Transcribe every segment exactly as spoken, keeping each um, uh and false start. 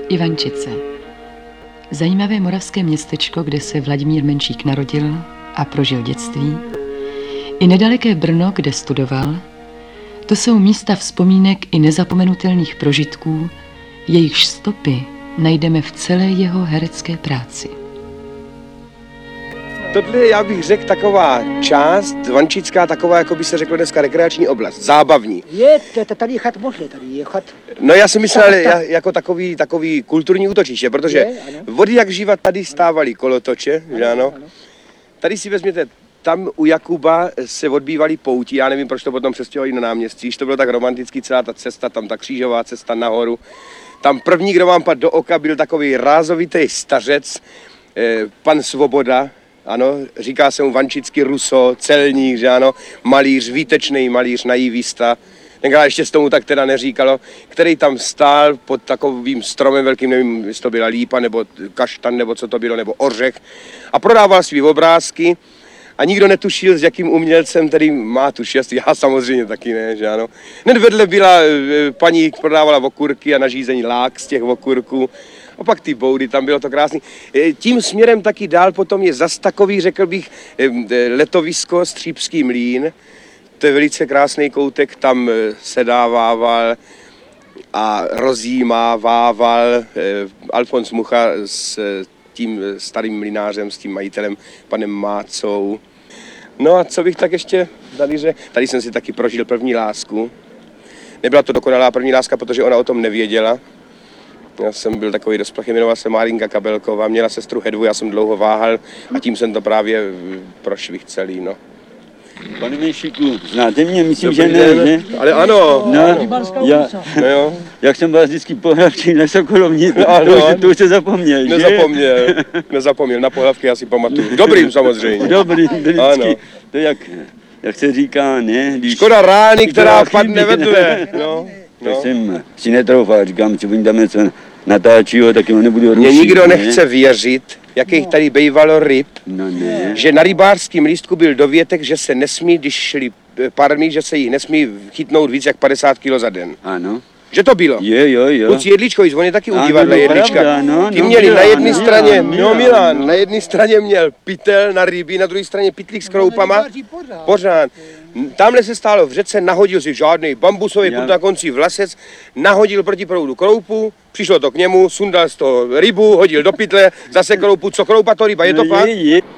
Ivančice. Zajímavé moravské městečko, kde se Vladimír Menšík narodil a prožil dětství. I nedaleké Brno, kde studoval. To jsou místa vzpomínek i nezapomenutelných prožitků, jejichž stopy najdeme v celé jeho herecké práci. Tohle je, já bych řekl, taková část vančická, taková, jako by se řeklo dneska, rekreační oblast, zábavní. Je, tady je chat možný, tady je chat. No já si myslel jako takový, takový kulturní útočiště, protože vody jak živa tady stávaly kolotoče, že ano? Tady si vezměte, tam u Jakuba se odbývaly pouti, já nevím, proč to potom přestěhovali na náměstí, že to bylo tak romantický, celá ta cesta, tam ta křížová cesta nahoru. Tam první, kdo vám padl do oka, byl takový rázovitý stařec, eh, pan Svoboda. Ano, říká se mu vančický Ruso, celník, že ano, malíř, výtečný malíř, naivista. Tenkrát ještě s tomu tak teda neříkalo, který tam stál pod takovým stromem velkým, nevím, jestli to byla lípa, nebo kaštan, nebo co to bylo, nebo ořech, a prodával svý obrázky a nikdo netušil, s jakým umělcem tedy má tu štěstí. Já samozřejmě taky ne, že ano. Hned vedle byla paní, prodávala okurky a nařízení lák z těch okurků. A pak ty boudy, tam bylo to krásný. Tím směrem taky dál potom je zas takový, řekl bych, letovisko Střípský mlýn. To je velice krásný koutek, tam sedávával a rozjímával Alfons Mucha s tím starým mlynářem, s tím majitelem, panem Mácou. No a co bych tak ještě tady řekl? Tady jsem si taky prožil první lásku. Nebyla to dokonalá první láska, protože ona o tom nevěděla. Já jsem byl takový rozplachy, jmenoval se Márinka Kabelková, měla sestru Hedvu, já jsem dlouho váhal a tím jsem to právě prošvih celý, no. Pane Menšíku, znáte mě? Myslím, Dobrý že ne, ne? Ale ano. No, já, no jo. Jak jsem vás vždycky pohlavčí na Sokolovni, to, no, to, to už se zapomněl, že? Nezapomněl, nezapomněl, na pohlavky já si pamatuju. Dobrým samozřejmě. Dobrý, vždycky. Ano. To jak, jak se říká, ne? Když, Škoda rány, která padne vedle. No. No. To jsem si netroufal, říkám, že oni tam něco natáčí, tak ho nebudu rušit. Mě nikdo ne? nechce věřit, jakých tady bývalo ryb, no ne. že na rybářském lístku byl dovětek, že se nesmí, když šli parmy, že se jich nesmí chytnout víc jak padesát kilo za den. Ano. Že to bylo? Je, jo, jo. Kluci Jedličkovic, on je taky u divadla Jedlička. Pravda, no, Ty no, měli Milan, na jedné straně, Milan, no Milan, na jedné straně měl pytel na ryby, na druhé straně pytlík s kroupama. Pořád. Tamhle se stálo v řece, nahodil si žádný bambusový prut na konci vlasec, nahodil proti proudu kroupu, přišlo to k němu, sundal z toho rybu, hodil do pytle, zase kroupu, co kroupa to ryba, je to fakt?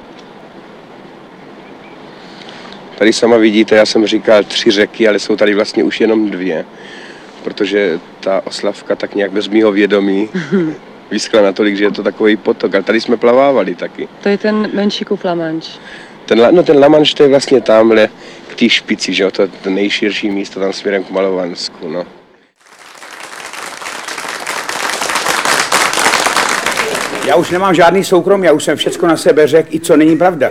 Tady sama vidíte, já jsem říkal tři řeky, ale jsou tady vlastně už jenom dvě, protože ta Oslavka tak nějak bez mýho vědomí vyschla natolik, že je to takový potok, ale tady jsme plavávali taky. To je ten Menšíkův La Manche. Ten, no ten La Manche, to je vlastně tamhle k té špici, že jo, to, to nejširší místo tam směrem k Malovansku, no. Já už nemám žádný soukromí, já už jsem všecko na sebe řekl, i co není pravda.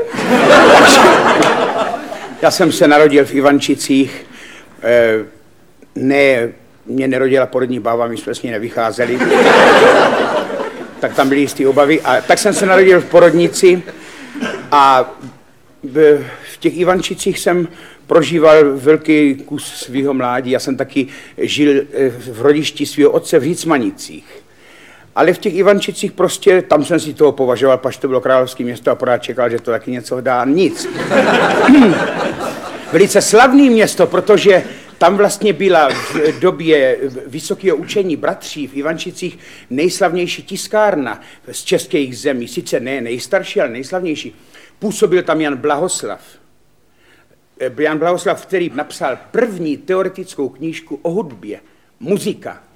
Já jsem se narodil v Ivančicích, e, ne, mě nerodila porodní bába, my jsme s ní nevycházeli, tak tam byly jistý obavy, a tak jsem se narodil v porodnici a v, v těch Ivančicích jsem prožíval velký kus svého mládí, já jsem taky žil v rodišti svého otce v Hicmanicích. Ale v těch Ivančicích prostě, tam jsem si toho považoval, pač to bylo královské město a pořád čekal, že to taky něco dá, nic. Velice slavné město, protože tam vlastně byla v době vysokého učení bratří v Ivančicích nejslavnější tiskárna z českých zemí, sice ne nejstarší, ale nejslavnější. Působil tam Jan Blahoslav. Jan Blahoslav, který napsal první teoretickou knížku o hudbě, Muzika.